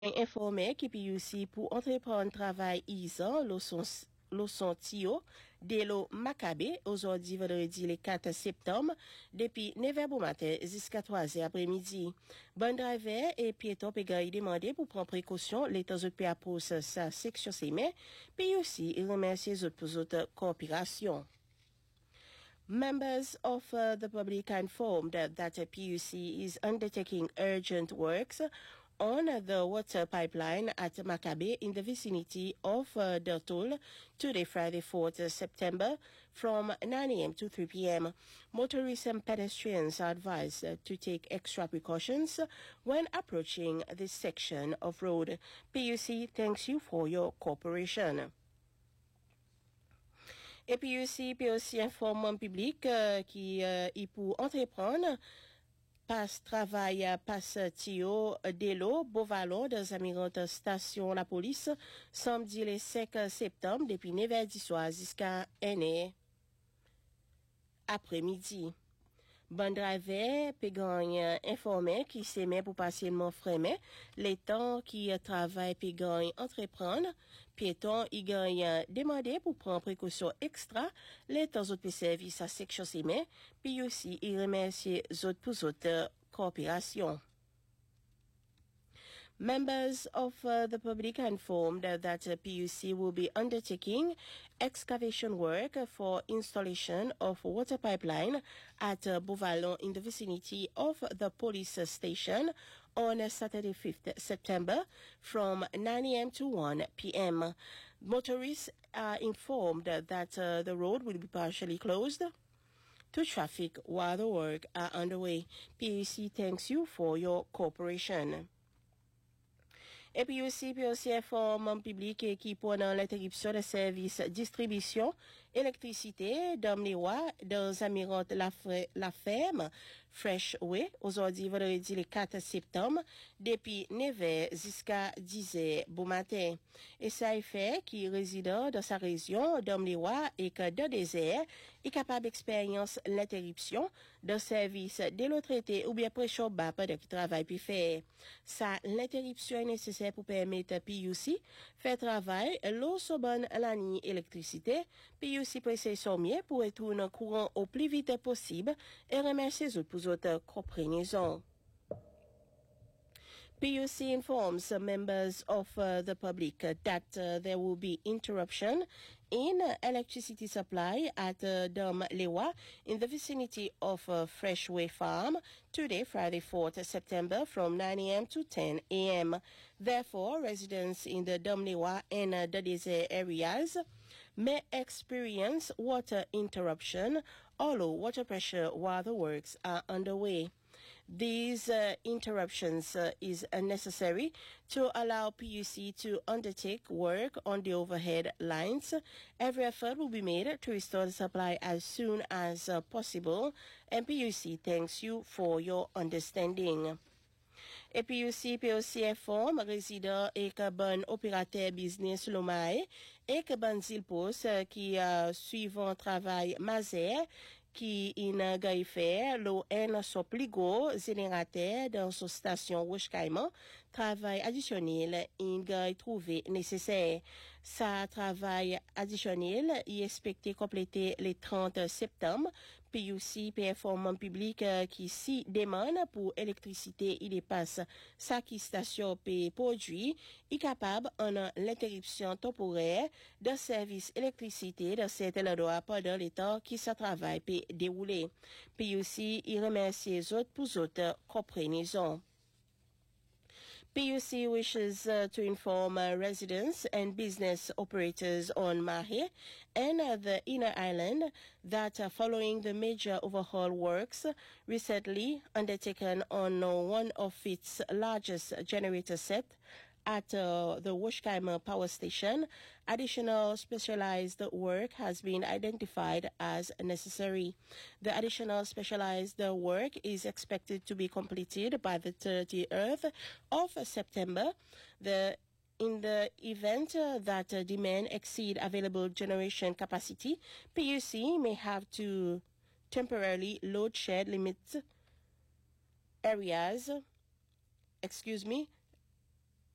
Informé qui peut aussi pour entreprendre travail isan Loson Tio, Delo Macabé, aujourd'hui vendredi le 4 septembre, depuis 9h du matin jusqu'à 3h après-midi. Bon driver et piéton peut demander pour prendre précaution, les temps autres appose sa section semaine, puis aussi il remercie les autres pour autres coopération. Members of the public are informed that PUC is undertaking urgent works on the water pipeline at Maccabi in the vicinity of Dertul today, Friday, 4th September, from 9 a.m. to 3 p.m. Motorists and pedestrians are advised to take extra precautions when approaching this section of road. PUC thanks you for your cooperation. Et puis aussi, informe public qui y pour entreprendre passe travail passe Tio Delo Beauvallon dans Amirante station la police samedi le 5 septembre depuis 9h du soir jusqu'à 1h après-midi. Bon driver peut gagner informé qui s'aimait pour partiellement freiner les temps qui travaille peut gagner entreprendre piéton il gagne demander pour prendre précaution extra les temps autres services à section s'aimait puis aussi il remercie autres pour autres coopération. Members of the public are informed that PUC will be undertaking excavation work for installation of water pipeline at Beauvallon in the vicinity of the police station on Saturday 5th September from 9 a.m. to 1 p.m. Motorists are informed that the road will be partially closed to traffic while the work are underway. PUC thanks you for your cooperation. Et puis aussi informe public qui pendant l'interruption de service distribution électricité d'Amlewa dans Amirante la ferme Fresh Way aujourd'hui vendredi le 4 septembre depuis 9h jusqu'à 10h du matin. Et ça est fait qui résident dans sa région d'Amlewa et que dans des airs est capable d'expérience l'interruption de service de l'autre traité ou bien pression bas pendant qu'il travaille puis faire. Ça l'interruption est nécessaire pour permettre PUC faire travail l'eau bonne la nuit électricité PUC presse son mieux pour retourner courant au plus vite possible et remercier les autres pour autres compréhensions. PUC informs members of the public that there will be interruption in electricity supply at Dom Lewa in the vicinity of Freshway Farm today, Friday, 4th September, from 9 a.m. to 10 a.m. Therefore, residents in the Dom Lewa and the desert areas may experience water interruption or low water pressure while the works are underway. These interruptions is necessary to allow PUC to undertake work on the overhead lines. Every effort will be made to restore the supply as soon as possible, and PUC thanks you for your understanding. Et puis aussi, POC informe résident et que bon opérateur business Lomae et que bon zilpos qui suivant travail Mazer qui in fait l'eau en sopligo générateur dans son station Roche-Caïman, travail additionnel in trouvé nécessaire. Sa travail additionnel y expecté compléter le 30 septembre. Puis aussi, performance public qui si demande pour électricité, il dépasse sa qui station P produit, est capable en l'interruption temporaire de service électricité de certains endroits pendant le temps qui sa travail peut dérouler. Puis aussi, il remercie les autres pour autres compréhensions. PUC wishes to inform residents and business operators on Mahe and the Inner Island that following the major overhaul works recently undertaken on one of its largest generator set at the Woshkheimer power station, additional specialized work has been identified as necessary. The additional specialized work is expected to be completed by the 30th of September. In the event that demand exceed available generation capacity, PUC may have to temporarily load shed limit areas